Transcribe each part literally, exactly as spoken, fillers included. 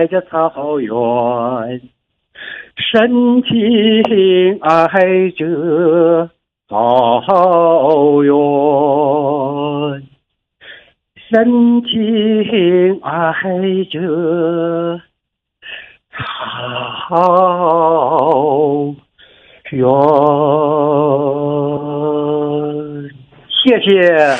在这草原，深情爱着草原，深情爱着草原。谢谢。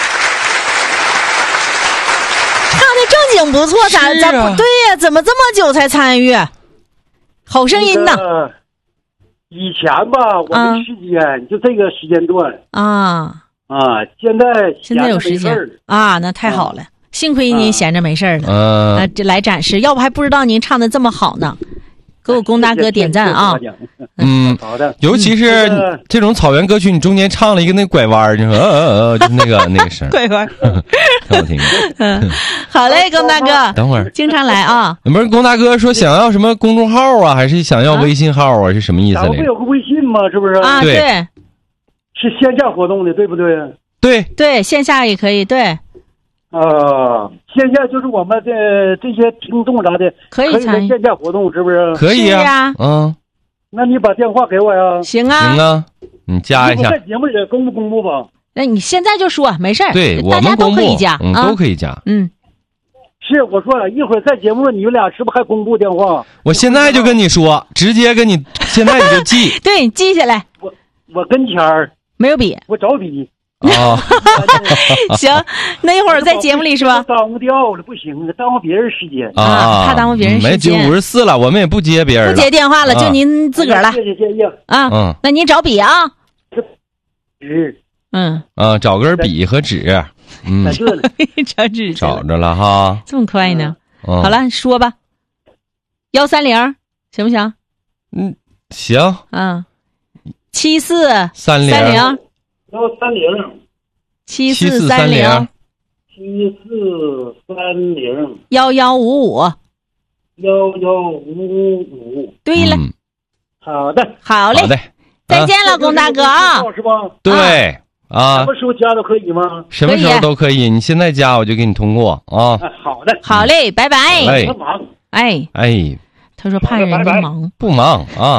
正经不错，咋咋不对呀？怎么这么久才参与？好声音呢？ 以前吧，我们时间就这个时间段啊啊，现在现在有时间啊，那太好了，幸亏您闲着没事儿了啊， 这来展示，要不还不知道您唱的这么好呢。给我龚大哥点赞啊！ 嗯， 好的。 尤其是这种草原歌曲，你中间唱了一个那拐弯，就说呃呃呃，就那个那个声， 拐弯， 太好听了。 嗯，好嘞，龚大哥， 等会儿经常来啊。 不是龚大哥说想要什么公众号啊，还是想要微信号啊？是什么意思？ 咱们不有个微信吗？是不是？ 啊，对， 是线下活动的，对不对？ 对对，线下也可以，对。 啊，线下就是我们的这些听众啥的， 可以参与线下活动，是不是？ 可以呀， 嗯。 那你把电话给我呀。 行啊， 行啊，你加一下。 在节目里公布公布吧。 那你现在就说，没事儿。 对， 大家都可以加， 嗯，都可以加。 嗯， 是我说了一会儿在节目，你们俩是不是还公布电话？ 我现在就跟你说，直接跟你，现在你就记。 对，记下来。 我我跟前儿没有笔， 我找笔。 啊， 行，那一会儿在节目里是吧？ 耽误掉了，不行，耽误别人时间啊， 怕耽误别人时间。 没九五十四了，我们也不接别人， 不接电话了，就您自个儿了。 谢谢谢谢啊， 嗯， 那您找笔啊， 纸， 嗯啊，找根笔和纸，嗯， 找纸找着了哈， 这么快呢？好了，说吧，幺三零行不行？ 嗯，行， 嗯，七四三零三零。 幺三零七四三零七四三零幺幺五五幺幺五五。 对了， 好的， 好嘞，再见了，龚大哥啊， 是吧？ 对啊， 什么时候加都可以吗？ 什么时候都可以，你现在加我就给你通过啊。 好的， 好嘞，拜拜。 哎哎。 他说怕人家忙， 不忙啊。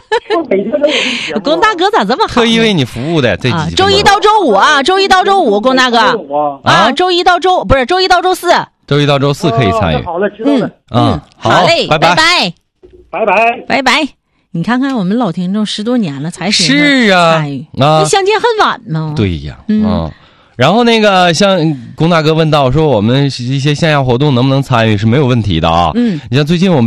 龚大哥咋这么好？ 特意为你服务的这几周一到周五啊，周一到周五，龚大哥啊，周一到周不是周一到周四， 周一到周四可以参与。 好了，知道了。 嗯， 好嘞， 拜拜拜， 拜拜， 拜拜。你看看我们老听众十多年了才是啊， 参与，那相见恨晚吗？ 对呀，嗯。然后那个像龚大哥问到说，我们一些线下活动能不能参与是没有问题的啊。 嗯， 你像最近我们。